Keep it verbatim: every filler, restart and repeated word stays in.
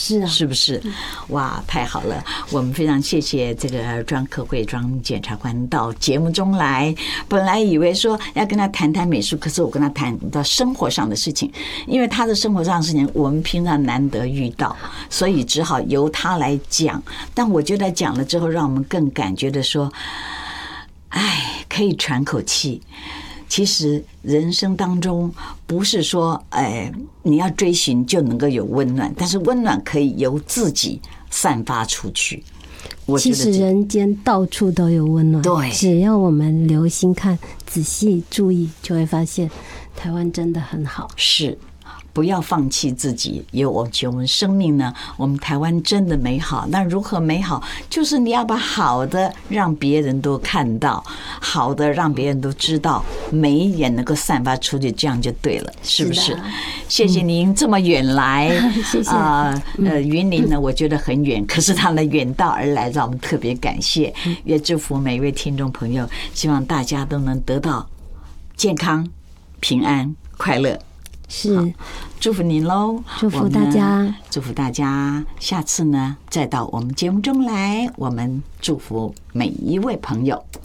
是啊， 是不是？哇，太好了！我们非常谢谢这个庄克慧庄检察官到节目中来。本来以为说要跟他谈谈美术，可是我跟他谈到生活上的事情，因为他的生活上的事情我们平常难得遇到，所以只好由他来讲。但我觉得讲了之后，让我们更感觉的说，哎，可以喘口气。其实人生当中不是说，哎，你要追寻就能够有温暖，但是温暖可以由自己散发出去。我觉得其实人间到处都有温暖， 对， 只要我们留心看、仔细注意，就会发现台湾真的很好。 是。不要放弃自己，有我觉得我们生命呢，我们台湾真的美好。那如何美好？就是你要把好的让别人都看到，好的让别人都知道，美也能够散发出去，这样就对了，是不是？是谢谢您这么远来， 谢谢啊呃，云林呢，我觉得很远，可是他呢远道而来，让我们特别感谢，也祝福每一位听众朋友，希望大家都能得到健康、平安、快乐。 是， 祝福您喽！ 祝福大家， 祝福大家。下次呢，再到我们节目中来，我们祝福每一位朋友。